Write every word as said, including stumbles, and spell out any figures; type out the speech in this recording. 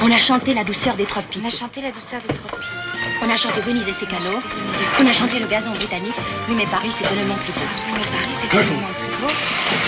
On a chanté la douceur des tropiques. On a chanté la douceur des tropiques. On a chanté Venise et ses canaux. On a chanté le gazon britannique. Oui, mais Paris, c'est tellement plus beau. Oui, mais Paris, c'est tellement plus beau.